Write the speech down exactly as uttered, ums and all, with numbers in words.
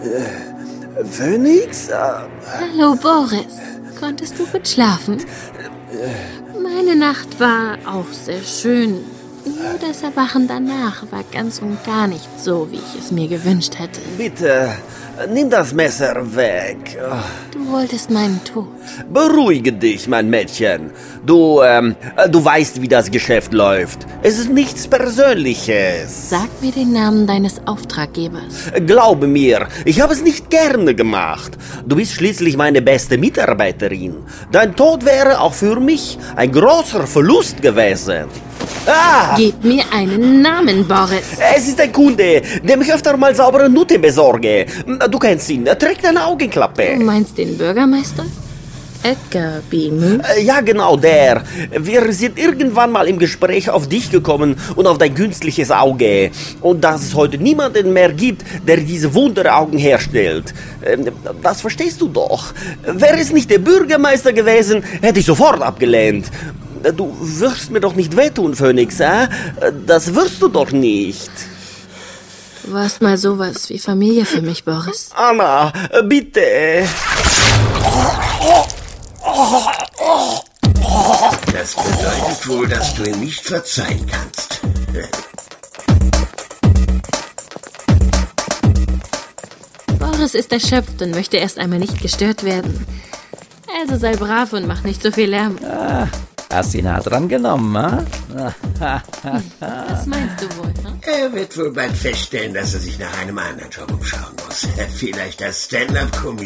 Äh, Phoenix? Äh, Hallo, Boris. Konntest du gut schlafen? Meine Nacht war auch sehr schön. Nur das Erwachen danach war ganz und gar nicht so, wie ich es mir gewünscht hätte. bitte, nimm das Messer weg. Du wolltest meinen Tod. Beruhige dich, mein Mädchen. Du, ähm, du weißt, wie das Geschäft läuft. Es ist nichts Persönliches. Sag mir den Namen deines Auftraggebers. Glaube mir, ich habe es nicht gerne gemacht. Du bist schließlich meine beste Mitarbeiterin. Dein Tod wäre auch für mich ein großer Verlust gewesen. Ah! Gib mir einen Namen, Boris. Es ist ein Kunde, dem ich öfter mal saubere Nutten besorge. Du kennst ihn, er trägt eine Augenklappe. Du meinst den Bürgermeister? Edgar Beamus? Äh, Ja, genau, der. Wir sind irgendwann mal im Gespräch auf dich gekommen und auf dein künstliches Auge. Und dass es heute niemanden mehr gibt, der diese Wunderaugen herstellt. Ähm, Das verstehst du doch. Wäre es nicht der Bürgermeister gewesen, hätte ich sofort abgelehnt. Du wirst mir doch nicht wehtun, Phoenix, äh? Das wirst du doch nicht. Du warst mal sowas wie Familie für mich, Boris. Anna, bitte. Das bedeutet wohl, dass du ihm nicht verzeihen kannst. Boris ist erschöpft und möchte erst einmal nicht gestört werden. Also sei brav und mach nicht so viel Lärm. Ah, hast ihn hart dran genommen, ha? Was meinst du wohl, hm? Er wird wohl bald feststellen, dass er sich nach einem anderen Job umschauen muss. Vielleicht als Stand-up-Comedian.